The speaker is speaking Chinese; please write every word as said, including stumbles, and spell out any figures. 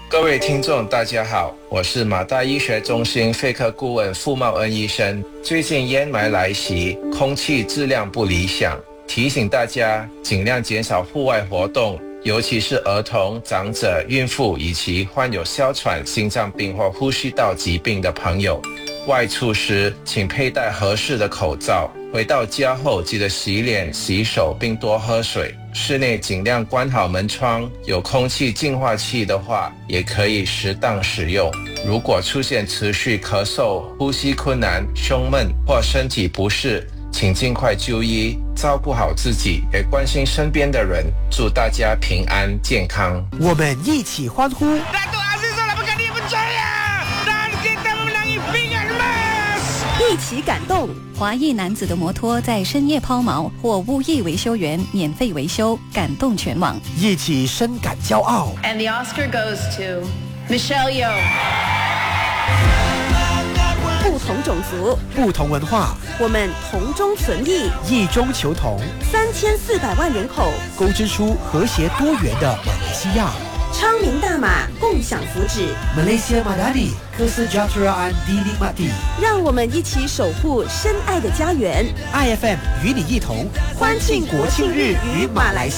各位听众大家好，我是马大医学中心肺科顾问傅茂恩医生。最近烟霾来袭，空气质量不理想，提醒大家尽量减少户外活动，尤其是儿童、长者、孕妇以及患有哮喘、心脏病或呼吸道疾病的朋友。外出时请佩戴合适的口罩，回到家后记得洗脸、洗手并多喝水。室内尽量关好门窗，有空气净化器的话也可以适当使用。如果出现持续咳嗽、呼吸困难、胸闷或身体不适，请尽快就医，照顾好自己，也关心身边的人。祝大家平安健康。 我们一起欢呼。 一起感动！华裔男子的摩托在深夜抛锚，或无意维修员免费维修，感动全网。 一起深感骄傲。 And the Oscar goes to Michelle Yeoh。 不同种族， 不同文化， 我们同中存异， 异中求同。 三千四百万人口， 勾织出和谐多元的马来西亚。 昌明大马，共享福祉。 Malaysia Madani Kesejahteraan Dinikmati。 让我们一起守护深爱的家园。 I F M 与你一同欢庆国庆日与马来西亚。